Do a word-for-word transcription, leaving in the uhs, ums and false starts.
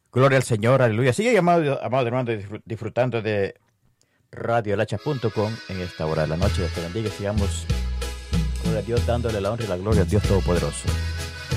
Gloria al Señor, aleluya. Sigue, amado, amado hermano, disfrut- disfrutando de radio el hacha punto com en esta hora de la noche. Dios te bendiga y sigamos, gloria a Dios, dándole la honra y la gloria a Dios Todopoderoso.